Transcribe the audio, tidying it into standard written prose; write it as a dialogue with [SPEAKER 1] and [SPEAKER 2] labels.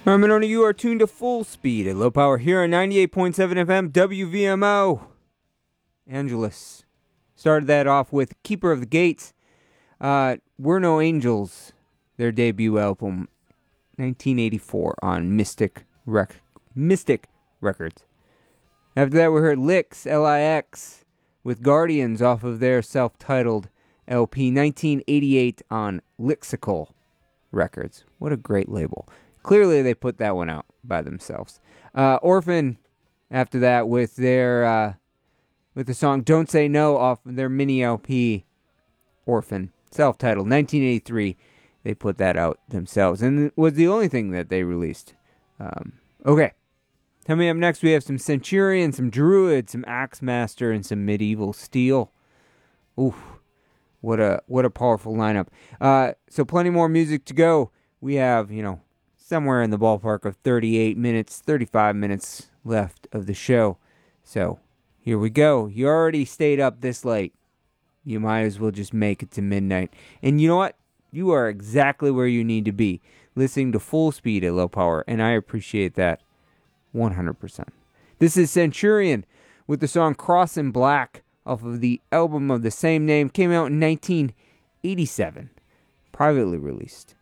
[SPEAKER 1] Arminona, you are tuned to Full Speed at low power here on 98.7 FM WVMO. Angelus started that off with Keeper of the Gates. We're No Angels, their debut album, 1984 on Mystic Records. After that, we heard Lix, L-I-X, with Guardians off of their self-titled LP, 1988 on Lixical Records. What a great label. Clearly, they put that one out by themselves. Orphan, after that, with their with the song "Don't Say No" off of their mini LP, Orphan, self-titled, 1983. They put that out themselves, and it was the only thing that they released. Okay, coming up next, we have some Centurion, some Druid, some Axemaster, and some Medieval Steel. Oof, what a powerful lineup. So plenty more music to go. We have, somewhere in the ballpark of 35 minutes left of the show. So here we go. You already stayed up this late. You might as well just make it to midnight. And you know what? You are exactly where you need to be, listening to Full Speed at low power, and I appreciate that 100%. This is Centurion with the song Cross in Black off of the album of the same name. Came out in 1987, privately released.